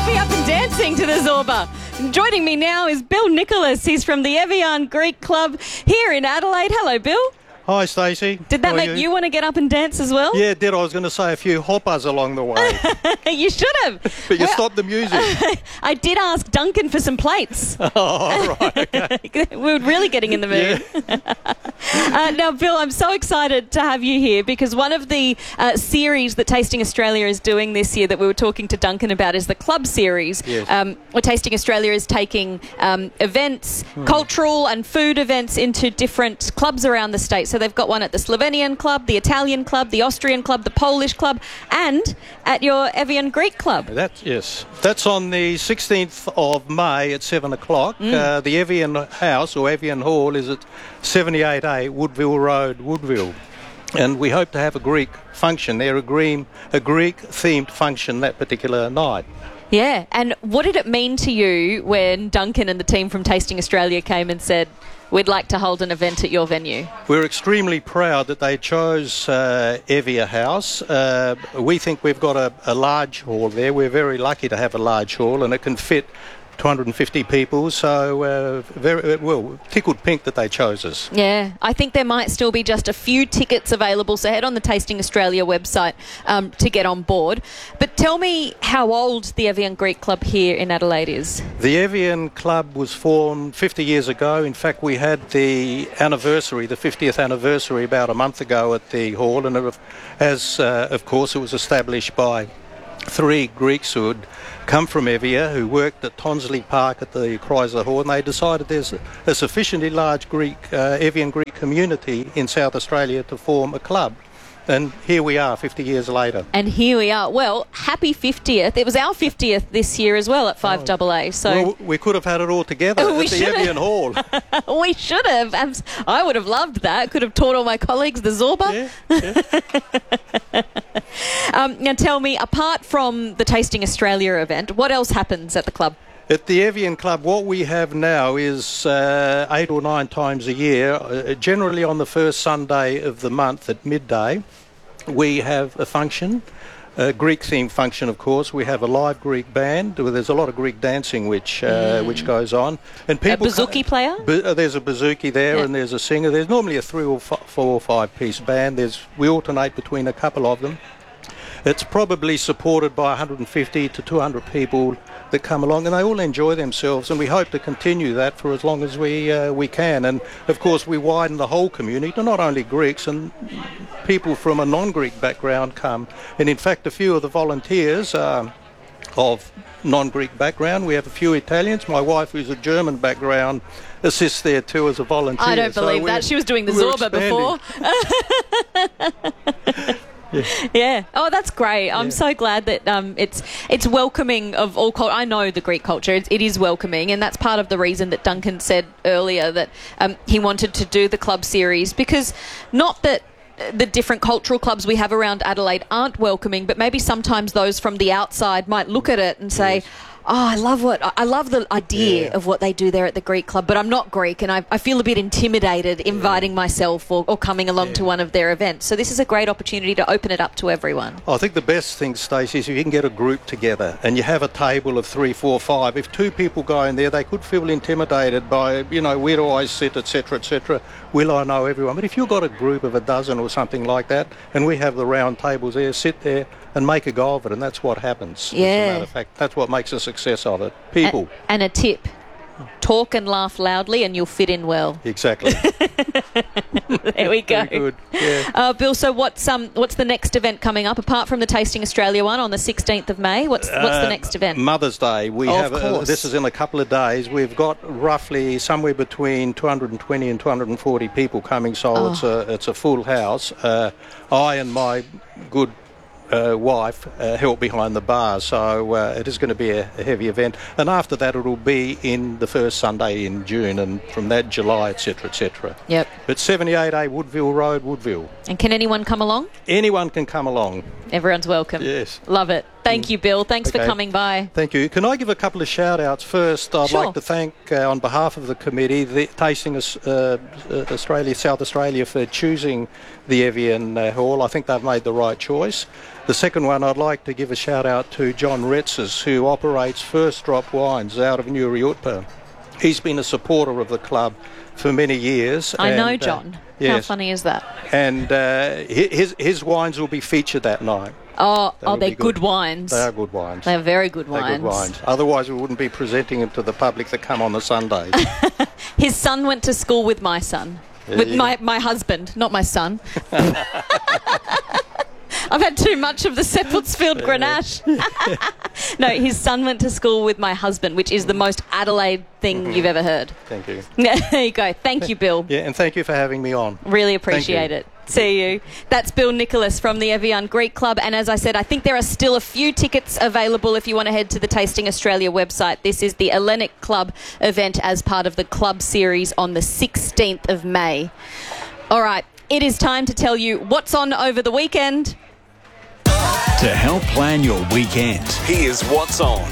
happy up and dancing to the Zorba. Joining me now is Bill Nicholas. He's from the Evian Greek Club here in Adelaide. Hello, Bill. Hi, Stacey. Did that make you want to get up and dance as well? Yeah, it did. I was going to say a few hoppers along the way. You should have. But you stopped the music. I did ask Duncan for some plates. Oh, right. Okay. We were really getting in the mood. Yeah. Now, Bill, I'm so excited to have you here because one of the series that Tasting Australia is doing this year that we were talking to Duncan about is the Club Series. Yes. Where Tasting Australia is taking events, cultural and food events into different clubs around the state. So they've got one at the Slovenian Club, the Italian Club, the Austrian Club, the Polish Club, and at your Evian Greek Club. That's on the 16th of May at 7 o'clock. The Evian House or Evian Hall is at 78A Woodville Road, Woodville. And we hope to have a Greek function there, a Greek-themed function that particular night. Yeah, and what did it mean to you when Duncan and the team from Tasting Australia came and said, we'd like to hold an event at your venue? We're extremely proud that they chose Evia House. We think we've got a large hall there. We're very lucky to have a large hall, and it can fit 250 people, so tickled pink that they chose us. Yeah, I think there might still be just a few tickets available, so head on the Tasting Australia website to get on board. But tell me how old the Evian Greek Club here in Adelaide is. The Evian Club was formed 50 years ago. In fact, we had the anniversary, the 50th anniversary, about a month ago at the hall, and of course, it was established by 3 Greeks who had come from Evia, who worked at Tonsley Park at the Chrysler Hall, and they decided there's a sufficiently large Evian Greek community in South Australia to form a club. And here we are 50 years later. And here we are. Well, happy 50th. It was our 50th this year as well at 5AA. So well, we could have had it all together at the Evian Hall. We should have. I would have loved that. Could have taught all my colleagues the Zorba. Yeah. Now tell me, apart from the Tasting Australia event, what else happens at the club? At the Evian Club, what we have now is 8 or 9 times a year, generally on the first Sunday of the month at midday, we have a function, a Greek-themed function, of course. We have a live Greek band. There's a lot of Greek dancing which goes on. And people a bouzouki player? There's a bouzouki there, yeah. And there's a singer. There's normally a 3 or 4 or 5 piece band. We alternate between a couple of them. It's probably supported by 150 to 200 people that come along, and they all enjoy themselves, and we hope to continue that for as long as we can. And of course we widen the whole community to not only Greeks, and people from a non-Greek background come. And in fact, a few of the volunteers are of non-Greek background. We have a few Italians. My wife, who's a German background, assists there too as a volunteer. I don't believe that. She was doing the Zorba before. Yeah. Oh, that's great. I'm so glad that it's welcoming of all culture. I know the Greek culture. It is welcoming, and that's part of the reason that Duncan said earlier that he wanted to do the club series, because not that the different cultural clubs we have around Adelaide aren't welcoming, but maybe sometimes those from the outside might look at it and say, I love the idea of what they do there at the Greek Club, but I'm not Greek, and I feel a bit intimidated inviting myself or coming along to one of their events. So this is a great opportunity to open it up to everyone. I think the best thing, Stacey, is if you can get a group together and you have a table of 3, 4, 5. If 2 people go in there, they could feel intimidated by, where do I sit, etc., etc. Will I know everyone? But if you've got a group of a dozen or something like that, and we have the round tables there, sit there and make a go of it, and that's what happens. Yeah. As a matter of fact, that's what makes a success of it. People. And a tip. Talk and laugh loudly and you'll fit in well. Exactly. There we go. Very good. Yeah. Bill, so what's the next event coming up apart from the Tasting Australia one on the 16th of May? What's the next event? Mother's Day. We have of course. This is in a couple of days. We've got roughly somewhere between 220 and 240 people coming, so it's a full house. I and my good wife help behind the bar, so it is going to be a heavy event, and after that it'll be in the first Sunday in June, and from that July, etc., etc. Yep. But 78A Woodville Road, Woodville. And can anyone come along? Anyone can come along. Everyone's welcome. Yes. Love it. Thank you, Bill. Thanks for Okay. coming by. Thank you. Can I give a couple of shout-outs? First, I'd Sure. like to thank, on behalf of the committee, the Tasting Australia, South Australia, for choosing the Evian Hall. I think they've made the right choice. The second one, I'd like to give a shout-out to John Retzes, who operates First Drop Wines out of Nuriutpa. He's been a supporter of the club for many years. I know and, John. How yes. funny is that? And his wines will be featured that night. Oh, That'll they're be good wines. They are good wines. They're very good They're wines. good wines. Otherwise, we wouldn't be presenting them to the public that come on the Sundays. His son went to school with my son. With my husband, not my son. I've had too much of the Seppeltsfield Grenache. No, his son went to school with my husband, which is the most Adelaide thing you've ever heard. Thank you. There you go. Thank you, Bill. Yeah, and thank you for having me on. Really appreciate you. it. See you. That's Bill Nicholas from the Evian Greek Club. And as I said, I think there are still a few tickets available if you want to head to the Tasting Australia website. This is the Hellenic Club event as part of the club series on the 16th of May. All right, it is time to tell you what's on over the weekend. To help plan your weekend, here's what's on.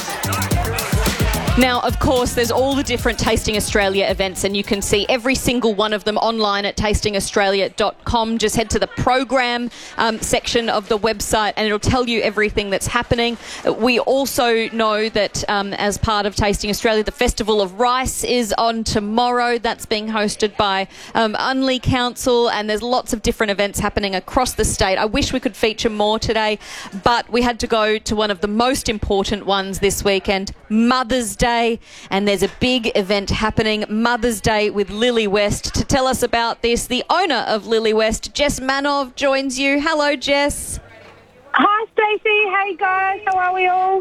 Now, of course, there's all the different Tasting Australia events, and you can see every single one of them online at tastingaustralia.com. Just head to the program section of the website and it'll tell you everything that's happening. We also know that as part of Tasting Australia, the Festival of Rice is on tomorrow. That's being hosted by Unley Council, and there's lots of different events happening across the state. I wish we could feature more today, but we had to go to one of the most important ones this weekend, Mother's Day, and there's a big event happening, Mother's Day with Lily West. To tell us about this, the owner of Lily West, Jess Manov, joins you. Hello, Jess. Hi, Stacey. Hey, guys. How are we all?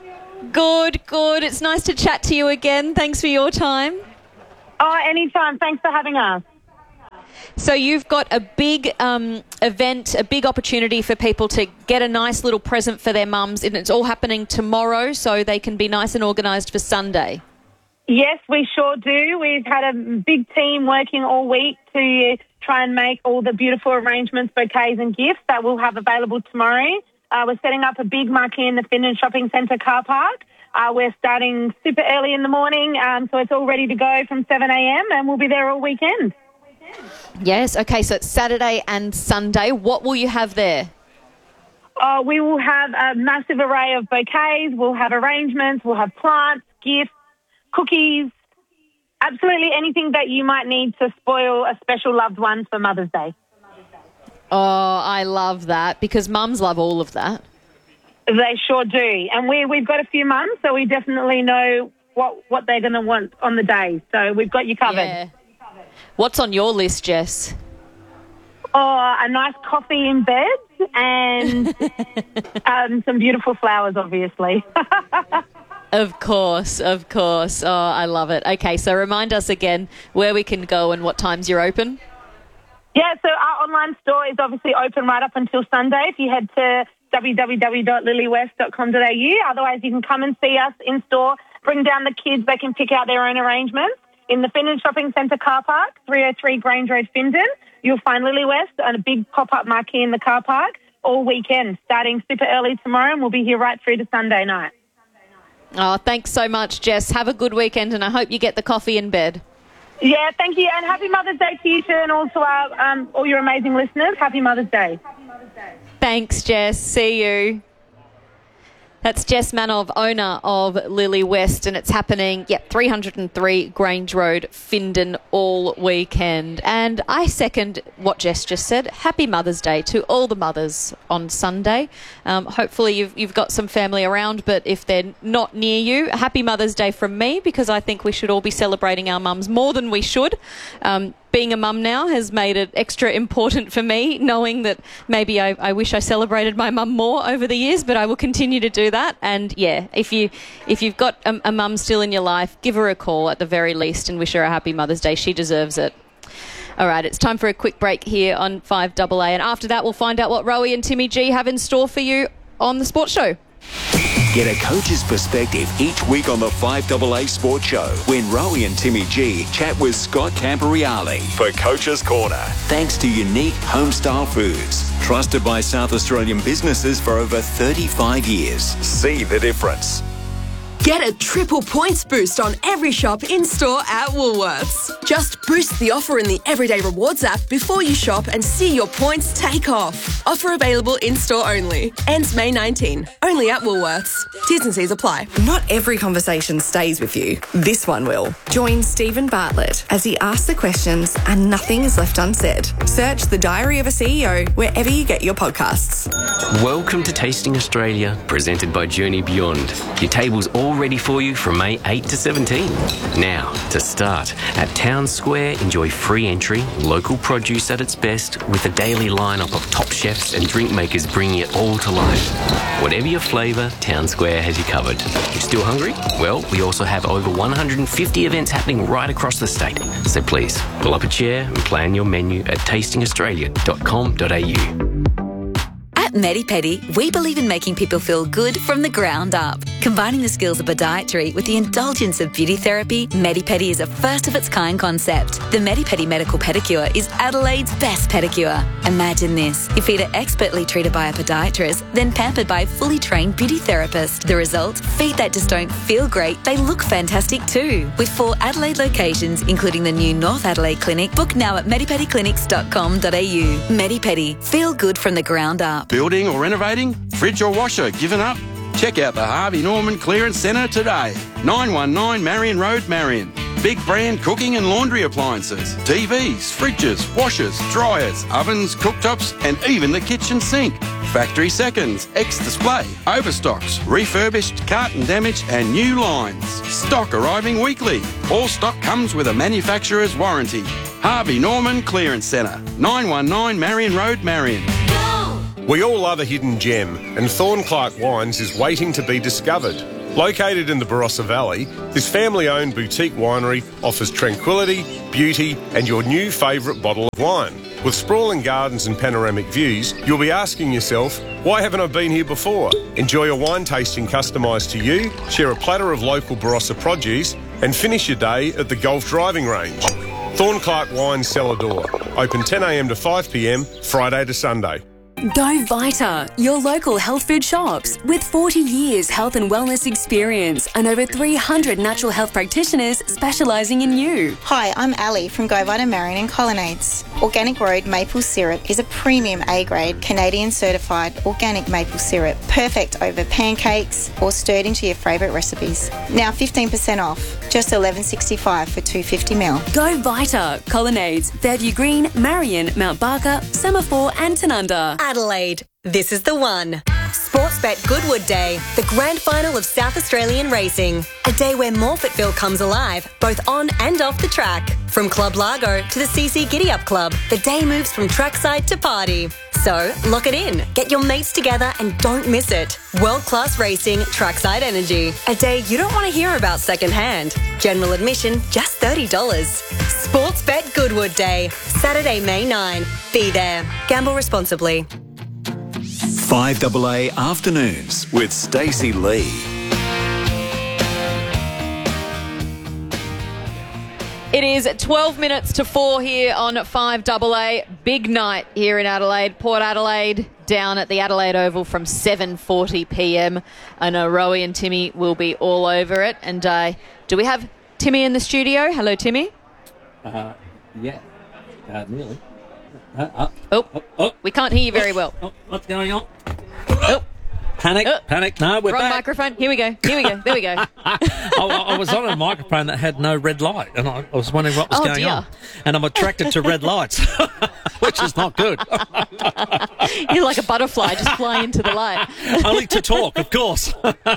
Good. It's nice to chat to you again. Thanks for your time. Oh, anytime. Thanks for having us. So you've got a big event, a big opportunity for people to get a nice little present for their mums, and it's all happening tomorrow so they can be nice and organised for Sunday. Yes, we sure do. We've had a big team working all week to try and make all the beautiful arrangements, bouquets and gifts that we'll have available tomorrow. We're setting up a big marquee in the Findon Shopping Centre car park. We're starting super early in the morning, so it's all ready to go from 7 a.m. and we'll be there all weekend. Yes, okay, so it's Saturday and Sunday. What will you have there? We will have a massive array of bouquets, we'll have arrangements, we'll have plants, gifts, cookies, absolutely anything that you might need to spoil a special loved one for Mother's Day. Oh, I love that, because mums love all of that. They sure do. And we've got a few mums, so we definitely know what they're going to want on the day. So we've got you covered. Yeah. What's on your list, Jess? Oh, a nice coffee in bed and some beautiful flowers, obviously. Of course. Oh, I love it. Okay, so remind us again where we can go and what times you're open. Yeah, so our online store is obviously open right up until Sunday. If you head to www.lilywest.com.au. Otherwise, you can come and see us in store, bring down the kids. They can pick out their own arrangements. In the Findon Shopping Centre car park, 303 Grange Road, Findon, you'll find Lily West and a big pop-up marquee in the car park all weekend, starting super early tomorrow, and we'll be here right through to Sunday night. Oh, thanks so much, Jess. Have a good weekend, and I hope you get the coffee in bed. Yeah, thank you, and happy Mother's Day to you too, and also our all your amazing listeners. Happy Mother's Day. Thanks, Jess. See you. That's Jess Manov, owner of Lily West, and it's happening, 303 Grange Road, Findon, all weekend. And I second what Jess just said. Happy Mother's Day to all the mothers on Sunday. Hopefully you've got some family around, but if they're not near you, happy Mother's Day from me, because I think we should all be celebrating our mums more than we should. Being a mum now has made it extra important for me, knowing that maybe I wish I celebrated my mum more over the years, but I will continue to do that. And yeah, if you've got a mum still in your life, give her a call at the very least and wish her a happy Mother's Day. She deserves it. All right, it's time for a quick break here on 5AA, and after that we'll find out what Rowie and Timmy G have in store for you on the Sports Show. Get a coach's perspective each week on the 5AA Sports Show when Rowie and Timmy G chat with Scott Camporeale for Coach's Corner. Thanks to Unique Homestyle Foods, trusted by South Australian businesses for over 35 years. See the difference. Get a triple points boost on every shop in-store at Woolworths. Just boost the offer in the Everyday Rewards app before you shop and see your points take off. Offer available in-store only. Ends May 19. Only at Woolworths. T's and C's apply. Not every conversation stays with you. This one will. Join Stephen Bartlett as he asks the questions and nothing is left unsaid. Search The Diary of a CEO wherever you get your podcasts. Welcome to Tasting Australia, presented by Journey Beyond. Your table's all ready for you from May 8 to 17. Now, to start, at Town Square, enjoy free entry, local produce at its best, with a daily lineup of top chefs and drink makers bringing it all to life. Whatever your flavour, Town Square has you covered. You still hungry? Well, we also have over 150 events happening right across the state. So please, pull up a chair and plan your menu at tastingaustralia.com.au. At MediPedi, we believe in making people feel good from the ground up. Combining the skills of podiatry with the indulgence of beauty therapy, MediPedi is a first-of-its-kind concept. The MediPedi Medical Pedicure is Adelaide's best pedicure. Imagine this. Your feet are expertly treated by a podiatrist, then pampered by a fully trained beauty therapist. The result? Feet that just don't feel great, they look fantastic too. With 4 Adelaide locations, including the new North Adelaide Clinic, book now at medipediclinics.com.au. MediPedi. Feel good from the ground up. Building or renovating? Fridge or washer given up? Check out the Harvey Norman Clearance Centre today. 919 Marion Road, Marion. Big brand cooking and laundry appliances, TVs, fridges, washers, dryers, ovens, cooktops and even the kitchen sink. Factory seconds, ex-display, overstocks, refurbished, carton damage and new lines. Stock arriving weekly. All stock comes with a manufacturer's warranty. Harvey Norman Clearance Centre. 919 Marion Road, Marion. We all love a hidden gem, and Thornclark Wines is waiting to be discovered. Located in the Barossa Valley, this family-owned boutique winery offers tranquility, beauty, and your new favourite bottle of wine. With sprawling gardens and panoramic views, you'll be asking yourself, why haven't I been here before? Enjoy a wine tasting customised to you, share a platter of local Barossa produce, and finish your day at the golf driving range. Thornclark Wines Cellar Door, open 10 a.m. to 5 p.m, Friday to Sunday. Go Vita, your local health food shops. With 40 years health and wellness experience and over 300 natural health practitioners specialising in you. Hi, I'm Ali from Go Vita Marion and Colonnades. Organic Road maple syrup is a premium A-grade Canadian certified organic maple syrup, perfect over pancakes or stirred into your favourite recipes. Now 15% off, just $11.65 for 250ml. Go Vita, Colonnades, Fairview Green, Marion, Mount Barker, Semaphore and Tanunda. Adelaide, this is the one. Sportsbet Goodwood Day, the grand final of South Australian racing. A day where Morfettville comes alive, both on and off the track. From Club Largo to the CC Giddy Up Club, the day moves from trackside to party. So, lock it in. Get your mates together and don't miss it. World-class racing, trackside energy. A day you don't want to hear about secondhand. General admission, just $30. Sportsbet Goodwood Day, Saturday, May 9. Be there. Gamble responsibly. 5AA Afternoons with Stacey Lee. It is 12 minutes to 4 here on 5AA. Big night here in Adelaide. Port Adelaide down at the Adelaide Oval from 7:40 p.m. I know Rowie and Timmy will be all over it. And do we have Timmy in the studio? Hello, Timmy. Yeah, nearly. We can't hear you very well. What's going on? Panic. No, we're Wrong back. microphone. Here we go. There we go. I was on a microphone that had no red light, and I was wondering what was going on. And I'm attracted to red lights, which is not good. You're like a butterfly just flying into the light. Only to talk, of course.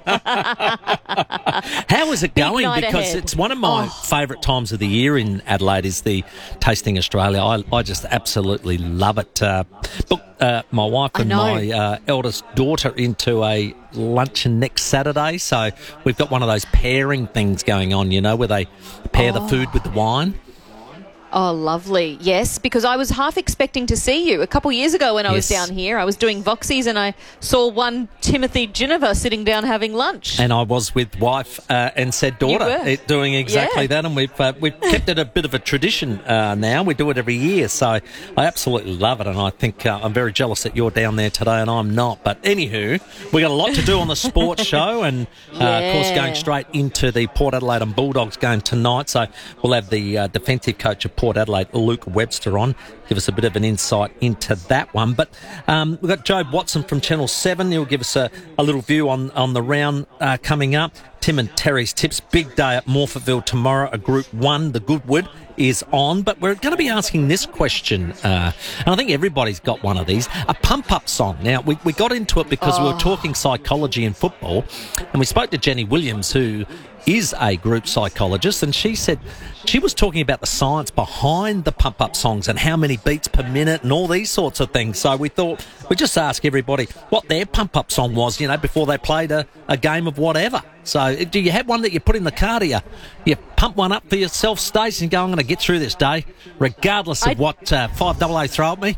How is it going? Because it's one of my favourite times of the year in Adelaide is the Tasting Australia. I just absolutely love it. Booked my wife and my eldest daughter into a luncheon next Saturday, so we've got one of those pairing things going on, you know, where they pair the food with the wine. Oh, lovely. Yes, because I was half expecting to see you. A couple of years ago when I was down here, I was doing Voxies and I saw one Timothy Ginniver sitting down having lunch. And I was with wife and said daughter doing exactly that. And we've kept it a bit of a tradition now. We do it every year. So I absolutely love it. And I think I'm very jealous that you're down there today and I'm not. But anywho, we got a lot to do on the sports show. And, of course, going straight into the Port Adelaide and Bulldogs game tonight. So we'll have the defensive coach of Port Adelaide, Luke Webster, on. Give us a bit of an insight into that one. But we've got Jobe Watson from Channel 7. He'll give us a little view on the round coming up. Tim and Terry's tips. Big day at Morphettville tomorrow. A Group 1, the Goodwood, is on. But we're going to be asking this question, and I think everybody's got one of these, a pump-up song. Now, we got into it because we were talking psychology in football, and we spoke to Jenny Williams, who is a group psychologist, and she said she was talking about the science behind the pump-up songs and how many beats per minute and all these sorts of things. So we thought we'd just ask everybody what their pump-up song was, before they played a game of whatever. So do you have one that you put in the car? Do you pump one up for yourself, Stacey, and go, I'm going to get through this day, regardless of what 5AA throw at me?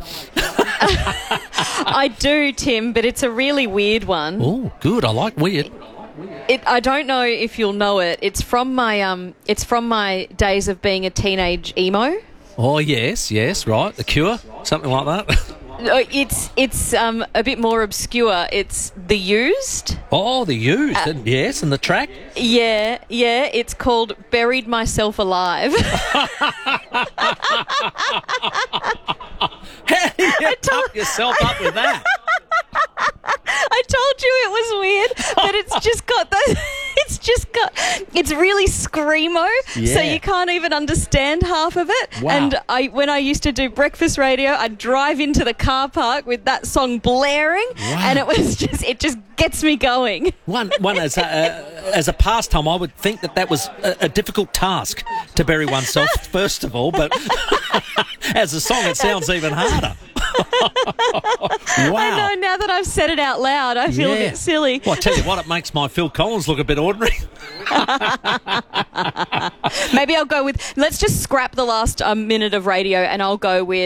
I do, Tim, but it's a really weird one. Oh, good. I like weird. I don't know if you'll know it. It's from my days of being a teenage emo. Oh yes, right. The Cure, something like that. It's a bit more obscure. It's The Used. Oh, The Used, yes, and the track. Yeah. It's called "Buried Myself Alive." How do you pump yourself up with that? I told you it was weird, but it's really screamo, so you can't even understand half of it. Wow. And when I used to do breakfast radio, I'd drive into the car park with that song blaring, and it just gets me going. One as a pastime, I would think that was a difficult task to bury oneself, first of all, but as a song, it sounds even harder. Wow. I know, now that I've said it out loud, I feel a bit silly. Well, I tell you what, it makes my Phil Collins look a bit ordinary. Maybe I'll go with, let's just scrap the last minute of radio and I'll go with